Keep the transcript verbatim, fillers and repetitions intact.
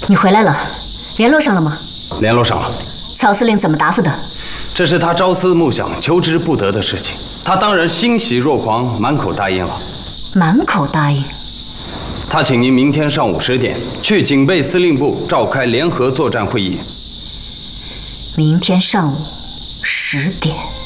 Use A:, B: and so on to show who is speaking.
A: 你回来了，联络上了吗？
B: 联络上了。
A: 曹司令怎么答复的？
B: 这是他朝思暮想、求之不得的事情，他当然欣喜若狂，满口答应了。
A: 满口答应。
B: 他请您明天上午十点去警备司令部召开联合作战会议。
A: 明天上午十点。